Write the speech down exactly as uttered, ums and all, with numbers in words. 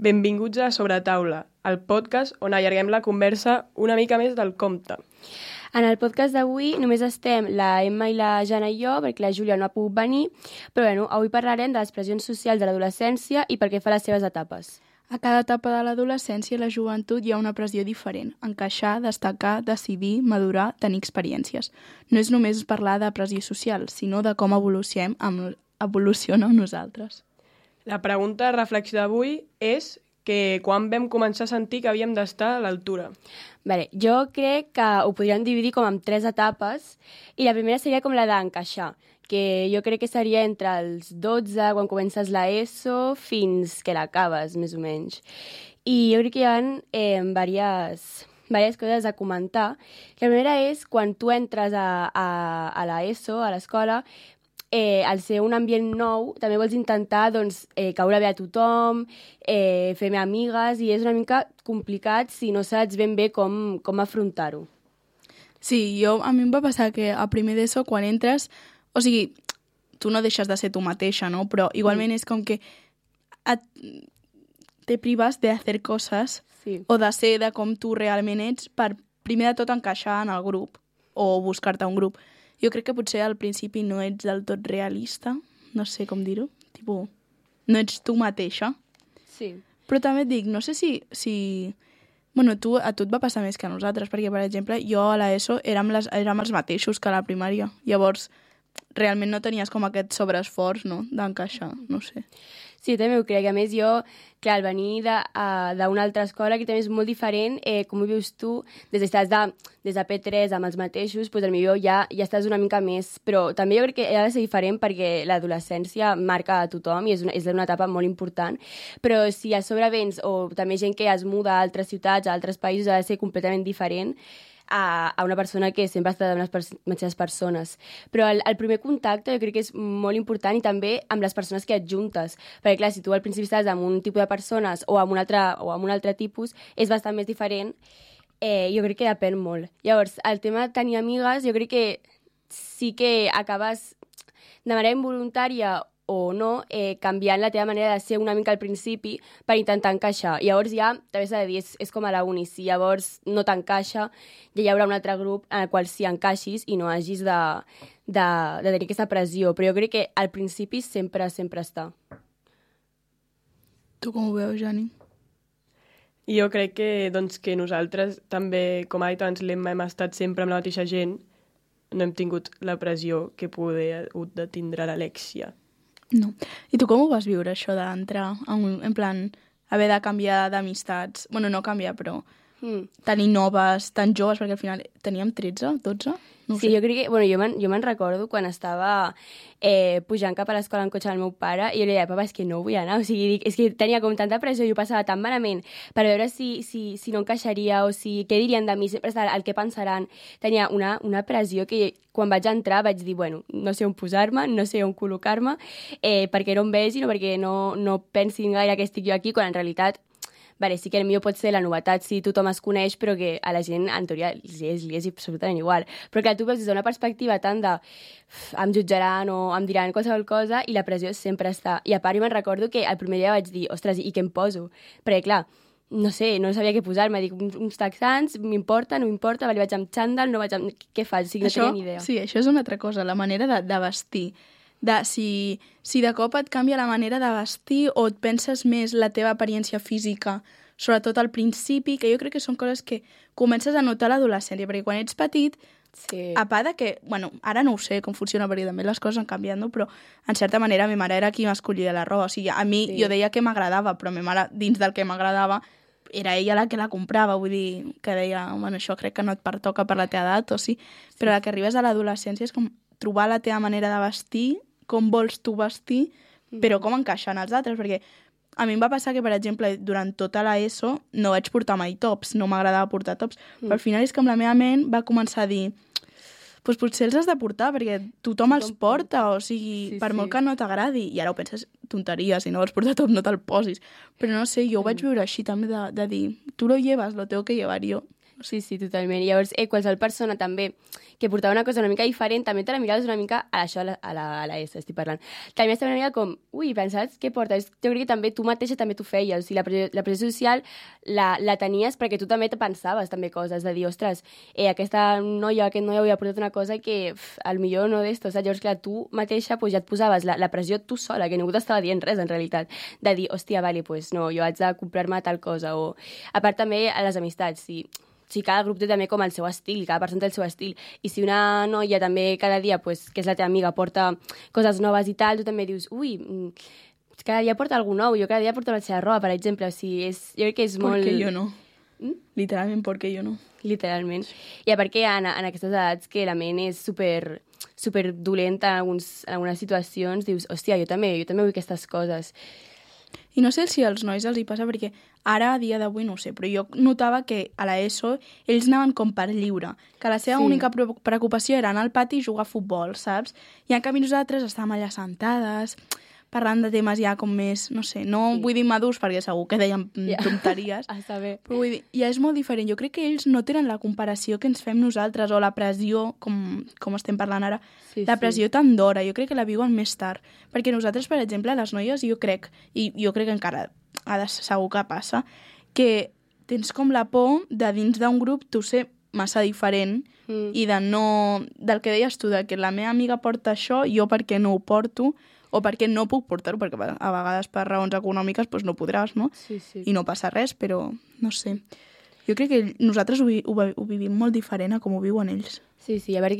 Benvinguts a Sobretaula, el podcast on allarguem la conversa una mica més del compte. En el podcast d'avui només estem la Emma i la Jana i jo, perquè la Júlia no ha pogut venir, però bueno, avui parlarem de les pressions socials de l'adolescència i pel que fa a les seves etapes. A cada etapa de l'adolescència i la joventut hi ha una pressió diferent. Encaixar, destacar, decidir, madurar, tenir experiències. No és només parlar de pressió social, sinó de com evolucionem amb, evoluciona amb nosaltres. La pregunta de reflexió d'avui és que quan vam començar a sentir que havíem d'estar a l'altura. Vale, jo crec que ho podríem dividir com en tres etapes i la primera seria com la d'encaixar, que jo crec que seria entre els dotze, quan comences la ESO, fins que l'acabes, més o menys. I jo crec que hi ha eh, diverses, diverses coses a comentar. La primera és quan tu entres a, a, a la ESO, a l'escola, Eh, al ser un ambient nou, també vols intentar doncs, eh, caure bé a tothom, eh, fer-me amigues, i és una mica complicat si no saps ben bé com, com afrontar-ho. Sí, jo, a mi em va passar que a primer d'ESO, quan entres, o sigui, tu no deixes de ser tu mateixa, no? Però igualment mm. és com que et, te prives de fer coses sí. o de ser de com tu realment ets per, primer de tot, encaixar en el grup o buscar-te un grup. Jo crec que potser al principi no ets del tot realista, no sé com dir-ho, tipo, no ets tu mateixa. Sí. Però també et dic, no sé si... si... Bueno, tu, a tu et va passar més que a nosaltres, perquè, per exemple, jo a l'ESO érem, les, érem els mateixos que a la primària. Llavors, realment no tenies com aquest sobreesforç, no?, d'encaixar, no sé. Sí, també ho crec. A més, jo, clar, al venir d'una altra escola, que també és molt diferent, eh, com ho vius tu, des, estàs de, des de P tres amb els mateixos, doncs potser ja, ja estàs una mica més. Però també jo crec que ha de ser diferent perquè l'adolescència marca a tothom i és una, és una etapa molt important. Però si a sobre vens, o també gent que es muda a altres ciutats, a altres països, ha de ser completament diferent a, a una persona que sempre ha estat amb les mateixes persones. Però el, el primer contacte jo crec que és molt important, i també amb les persones que et juntes. Perquè clar, si tu al principi estàs amb un tipus de persones o amb un altre, o amb un altre tipus, és bastant més diferent. Eh, jo crec que depèn molt. Llavors, el tema de tenir amigues, jo crec que sí que acabes de manera involuntària o no, eh, canviant la teva manera de ser una mica al principi per intentar encaixar. I llavors ja, també s'ha de dir, és, és com a la uni, si llavors no t'encaixa, ja hi haurà un altre grup en el qual sí encaixis i no hagis de, de, de tenir aquesta pressió. Però jo crec que al principi sempre, sempre està. Tu com ho veus, Jani? I jo crec que, doncs, que nosaltres també, com ha dit abans l'Emma, hem estat sempre amb la mateixa gent, no hem tingut la pressió que poder hagut de tindre l'Alexia. No. I tu com ho vas viure, això d'entrar en, en plan, haver de canviar d'amistats? Bueno, no canviar, però mm. tenir noves, tan joves, perquè al final teníem tretze, dotze? No sí, sé. jo crec que... Bueno, jo me'n jo me'n recordo quan estava eh, pujant cap a l'escola en cotxe del meu pare i jo li deia, papa, és que no vull anar. O sigui, dic, és que tenia com tanta pressió i ho passava tan malament per veure si, si, si no encaixaria o si què dirien de mi, sempre estava el que pensaran. Tenia una, una pressió que quan vaig entrar vaig dir, bueno, no sé on posar-me, no sé on col·locar-me, eh, perquè no em vegin o perquè no, no pensin gaire que estic jo aquí, quan en realitat vale, sí que el millor pot ser la novetat si tothom es coneix, però que a la gent, en teoria, li és, li és absolutament igual. Però clar, tu veus des d'una perspectiva tant de em jutjaran o em diran qualsevol cosa, i la pressió sempre està. I a part, jo me'n recordo que el primer dia vaig dir, ostres, i què em poso? Perquè clar, no sé, no sabia què posar-me. Dic, uns texans, m'importa, no m'importa, vale, vaig amb xandall, no vaig amb... Què faig? O sigui, no això, tenia ni idea. Sí, això és una altra cosa, la manera de, de vestir. De si, si de cop et canvia la manera de vestir o et penses més la teva apariència física, sobretot al principi, que jo crec que són coses que comences a notar a l'adolescència, perquè quan ets petit, sí. a part de que, bueno, ara no ho sé com funciona, perquè també les coses han canviat, no? Però en certa manera mi mare era qui m'escollia la roba, o sigui, a mi sí. Jo deia que m'agradava, però mi mare, dins del que m'agradava, era ella la que la comprava, vull dir, que deia, bueno, això crec que no et pertoca per la teva edat, o sí, sí. Però la que arribes a l'adolescència és com trobar la teva manera de vestir, com vols tu vestir, però com encaixar en els altres, perquè a mi em va passar que, per exemple, durant tota la ESO no vaig portar mai tops, no m'agradava portar tops, mm. però al final és que amb la meva ment va començar a dir pues potser els has de portar, perquè tothom els porta, o sigui, sí, per sí. Molt que no t'agradi, i ara ho penses, tonteria, si no vols portar top no te'l posis, però no sé, jo ho vaig viure així també, de, de dir, tu lo llevas, lo tengo que llevar yo. Sí, sí, totalment. I llavors, eh, qualsevol persona també que portava una cosa una mica diferent, també te la miraves una mica a això, a la, a la, a la S, estic parlant. També estava una mica com, ui, pensaves què portes? Jo crec que també tu mateixa també t'ho feies. O sigui, la, pressió, la pressió social la, la tenies perquè tu també te pensaves també coses, de dir, ostres, eh, aquesta noia, aquest noi havia portat una cosa que, pf, al millor no d'esto, saps? Llavors, clar, tu mateixa pues, ja et posaves la, la pressió tu sola, que ningú t'estava dient res, en realitat, de dir, hòstia, vale, pues no, jo haig de comprar-me tal cosa, o... A part, també, a les amistats, sí. Sí, cada grup té també com el seu estil, cada persona té el seu estil. I si una noia també cada dia, pues, que és la teva amiga, porta coses noves i tal, tu també dius, ui, cada dia porta algú nou, jo cada dia porto la seva roba, per exemple. O sigui, és, jo crec que és molt... Perquè jo no. Mm? Literalment, perquè jo no. Literalment. I a part que en, en aquestes edats que la ment és super, super dolenta en, alguns, en algunes situacions, dius, hòstia, jo també, jo també vull aquestes coses. I no sé si als nois els hi passa, perquè ara, a dia d'avui, no ho sé, però jo notava que a l'ESO ells anaven com per lliure, que la seva sí. única preocupació era anar al pati i jugar a futbol, saps? I en canvi nosaltres estàvem allà sentades, parlant de temes ja com més, no sé, no sí. vull dir madurs perquè segur que deien yeah. tonteries, Està bé. però vull dir, ja és molt diferent. Jo crec que ells no tenen la comparació que ens fem nosaltres o la pressió, com, com estem parlant ara, sí, la pressió sí. tan d'hora. Jo crec que la viuen més tard. Perquè nosaltres, per exemple, les noies, jo crec, i jo crec que encara ha de, segur que passa, que tens com la por de dins d'un grup tu ser massa diferent mm. i de no... del que deies tu, de que la meva amiga porta això, jo perquè no ho porto, o perquè no puc portar-ho, perquè a vegades per raons econòmiques doncs no podràs, no? Sí, sí. I no passa res, però no sé. Jo crec que nosaltres ho, ho, ho vivim molt diferent a com ho viuen ells. Sí, sí, a veure